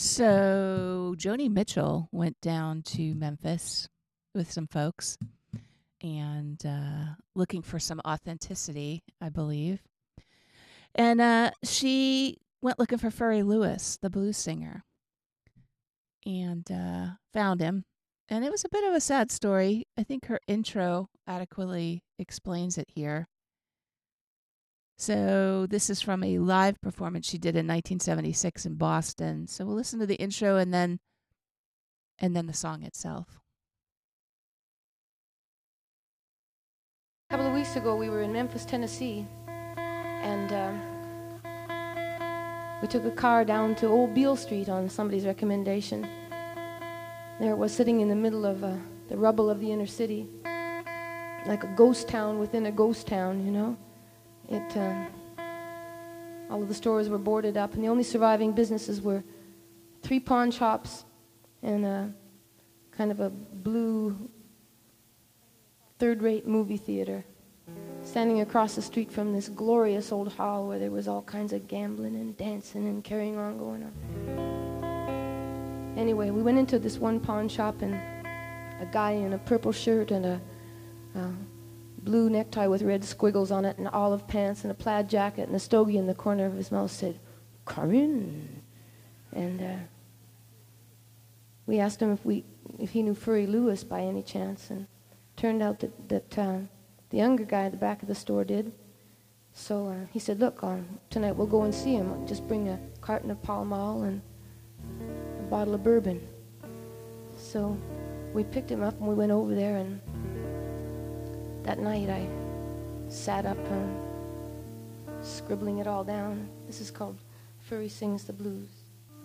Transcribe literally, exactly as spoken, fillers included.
So Joni Mitchell went down to Memphis with some folks and uh, looking for some authenticity, I believe. And uh, she went looking for Furry Lewis, the blues singer, and uh, found him. And it was a bit of a sad story. I think her intro adequately explains it here. So this is from a live performance she did in nineteen seventy-six in Boston. So we'll listen to the intro and then and then the song itself. A couple of weeks ago, we were in Memphis, Tennessee, and uh, we took a car down to Old Beale Street on somebody's recommendation. There it was, sitting in the middle of uh, the rubble of the inner city, like a ghost town within a ghost town, you know. It, uh, all of the stores were boarded up, and the only surviving businesses were three pawn shops and a kind of a blue third-rate movie theater, standing across the street from this glorious old hall where there was all kinds of gambling and dancing and carrying on going on. Anyway, we went into this one pawn shop, and a guy in a purple shirt and a uh, blue necktie with red squiggles on it and olive pants and a plaid jacket and a stogie in the corner of his mouth said, "Come in." And uh, we asked him if we if he knew Furry Lewis by any chance, and turned out that, that uh, the younger guy at the back of the store did. So uh, he said, "Look, um, tonight we'll go and see him. Just bring a carton of Pall Mall and a bottle of bourbon." So we picked him up and we went over there, and that night I sat up uh, scribbling it all down. This is called Furry Sings the Blues.